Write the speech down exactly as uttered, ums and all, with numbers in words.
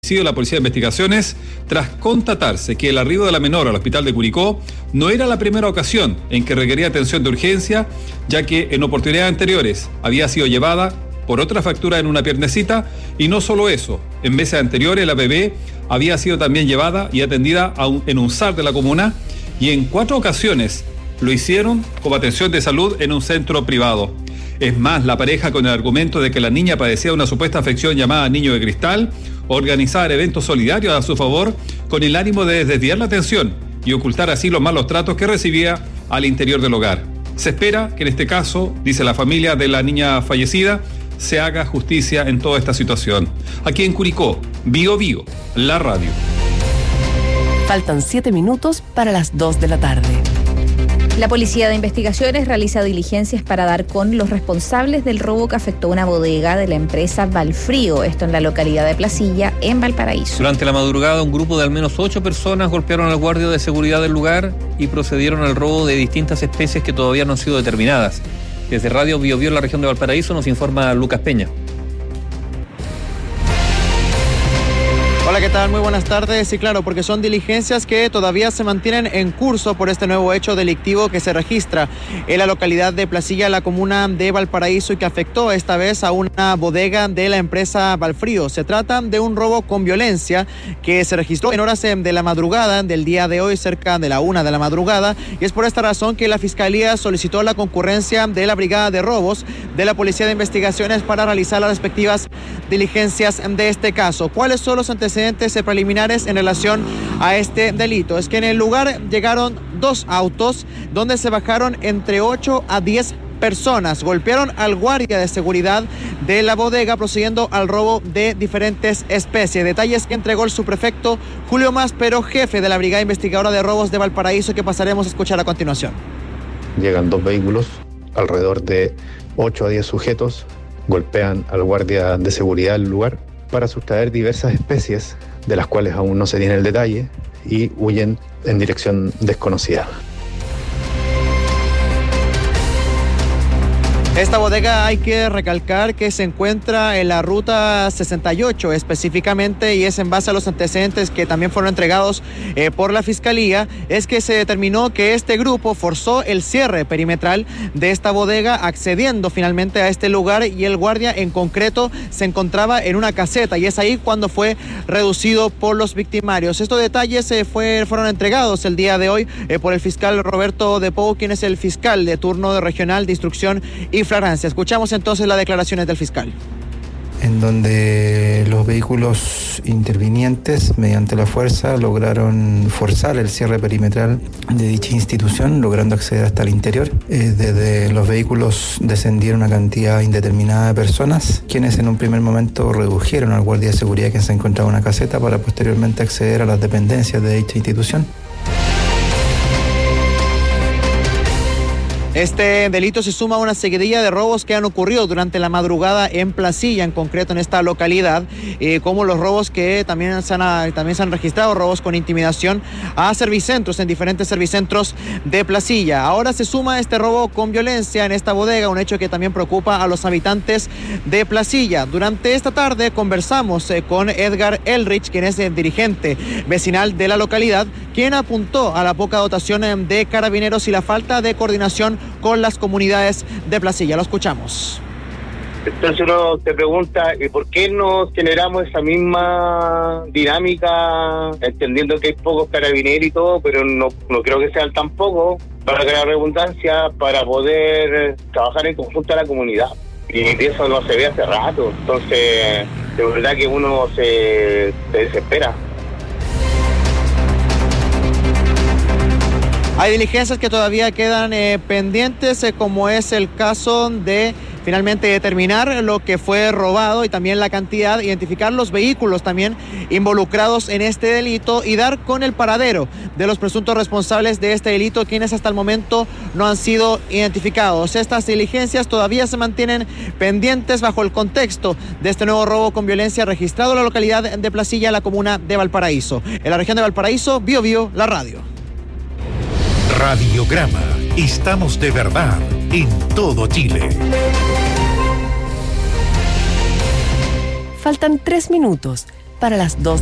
de la Policía de Investigaciones tras constatarse que el arribo de la menor al hospital de Curicó no era la primera ocasión en que requería atención de urgencia, ya que en oportunidades anteriores había sido llevada por otra fractura en una piernecita, y no solo eso, en meses anteriores la bebé había sido también llevada y atendida a un, en un S A R de la comuna, y en cuatro ocasiones lo hicieron como atención de salud en un centro privado. Es más, la pareja, con el argumento de que la niña padecía una supuesta afección llamada niño de cristal, organizar eventos solidarios a su favor con el ánimo de desviar la atención y ocultar así los malos tratos que recibía al interior del hogar. Se espera que en este caso, dice la familia de la niña fallecida, se haga justicia en toda esta situación. Aquí en Curicó, Bio Bio, la radio. Faltan siete minutos para las dos de la tarde. La Policía de Investigaciones realiza diligencias para dar con los responsables del robo que afectó una bodega de la empresa Valfrío, esto en la localidad de Placilla, en Valparaíso. Durante la madrugada, un grupo de al menos ocho personas golpearon al guardia de seguridad del lugar y procedieron al robo de distintas especies que todavía no han sido determinadas. Desde Radio Bio Bio en la región de Valparaíso nos informa Lucas Peña. Hola, ¿qué tal? Muy buenas tardes. Sí, claro, porque son diligencias que todavía se mantienen en curso por este nuevo hecho delictivo que se registra en la localidad de Placilla, la comuna de Valparaíso, y que afectó esta vez a una bodega de la empresa Valfrío. Se trata de un robo con violencia que se registró en horas de la madrugada del día de hoy, cerca de la una de la madrugada, y es por esta razón que la Fiscalía solicitó la concurrencia de la Brigada de Robos de la Policía de Investigaciones para realizar las respectivas diligencias de este caso. ¿Cuáles son los antecedentes preliminares en relación a este delito? Es que en el lugar llegaron dos autos donde se bajaron entre ocho a diez personas, golpearon al guardia de seguridad de la bodega procediendo al robo de diferentes especies. Detalles que entregó el subprefecto Julio Maspero, jefe de la Brigada Investigadora de Robos de Valparaíso, que pasaremos a escuchar a continuación. Llegan dos vehículos, alrededor de ocho a diez sujetos, golpean al guardia de seguridad del lugar para sustraer diversas especies, de las cuales aún no se tiene el detalle, y huyen en dirección desconocida. Esta bodega, hay que recalcar que se encuentra en la ruta sesenta y ocho específicamente, y es en base a los antecedentes que también fueron entregados eh, por la Fiscalía, es que se determinó que este grupo forzó el cierre perimetral de esta bodega, accediendo finalmente a este lugar, y el guardia en concreto se encontraba en una caseta, y es ahí cuando fue reducido por los victimarios. Estos detalles eh, fue, fueron entregados el día de hoy eh, por el fiscal Roberto de Pou, quien es el fiscal de turno de regional de instrucción y flagrancia. Escuchamos entonces las declaraciones del fiscal. En donde los vehículos intervinientes, mediante la fuerza, lograron forzar el cierre perimetral de dicha institución, logrando acceder hasta el interior. Eh, desde los vehículos descendieron una cantidad indeterminada de personas, quienes en un primer momento redujeron al guardia de seguridad que se encontraba en una caseta para posteriormente acceder a las dependencias de dicha institución. Este delito se suma a una seguidilla de robos que han ocurrido durante la madrugada en Placilla, en concreto en esta localidad, eh, como los robos que también se, han, también se han registrado, robos con intimidación a servicentros en diferentes servicentros de Placilla. Ahora se suma este robo con violencia en esta bodega, un hecho que también preocupa a los habitantes de Placilla. Durante esta tarde conversamos eh, con Edgar Elrich, quien es el dirigente vecinal de la localidad, quien apuntó a la poca dotación eh, de carabineros y la falta de coordinación con las comunidades de Placilla. Lo escuchamos. Entonces uno se pregunta, ¿y por qué no generamos esa misma dinámica, entendiendo que hay pocos carabineros y todo, pero no, no creo que sean tan pocos, para crear redundancia, para poder trabajar en conjunto a la comunidad? Y eso no se ve hace rato, entonces de verdad que uno se, se desespera. Hay diligencias que todavía quedan eh, pendientes, eh, como es el caso de finalmente determinar lo que fue robado y también la cantidad, identificar los vehículos también involucrados en este delito y dar con el paradero de los presuntos responsables de este delito, quienes hasta el momento no han sido identificados. Estas diligencias todavía se mantienen pendientes bajo el contexto de este nuevo robo con violencia registrado en la localidad de Placilla, la comuna de Valparaíso. En la región de Valparaíso, Bio Bio, la radio. Radiograma. Estamos de verdad en todo Chile. Faltan tres minutos para las dos